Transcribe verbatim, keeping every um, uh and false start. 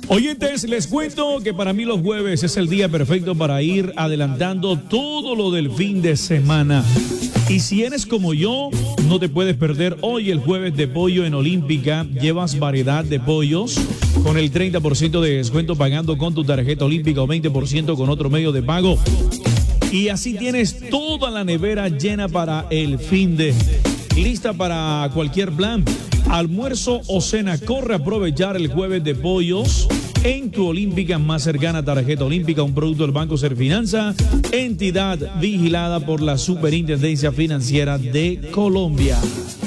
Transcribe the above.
Oyentes, les cuento que para mí los jueves es el día perfecto para ir adelantando todo lo del fin de semana. Y si eres como yo, no te puedes perder hoy el jueves de pollo en Olímpica. Llevas variedad de pollos con el treinta por ciento de descuento pagando con tu tarjeta Olímpica o veinte por ciento con otro medio de pago. Y así tienes toda la nevera llena para el fin de, lista para cualquier plan. Almuerzo o cena, corre a aprovechar el jueves de pollos en tu Olímpica más cercana. Tarjeta Olímpica, un producto del Banco Serfinanza, entidad vigilada por la Superintendencia Financiera de Colombia.